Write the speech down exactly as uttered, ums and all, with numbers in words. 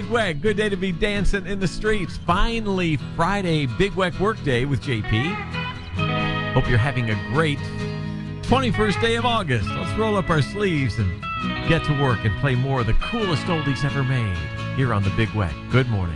Weck. Good day to be dancing in the streets. Finally, Friday, Big Weck work day with J P. Hope you're having a great twenty-first day of August. Let's roll up our sleeves and get to work and play more of the coolest oldies ever made here on the Big Weck. Good morning.